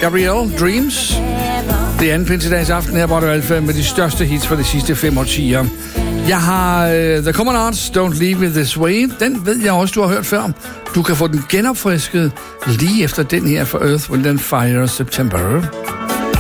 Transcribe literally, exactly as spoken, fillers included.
Gabrielle, Dreams. Det er anden pinsedags aften her, hvor du er med de største hits fra de sidste fem årtier. Jeg har uh, The Common Arts, Don't Leave Me This Way. Den ved jeg også, du har hørt før. Du kan få den genopfrisket lige efter den her for Earth, Wind and Fire, September.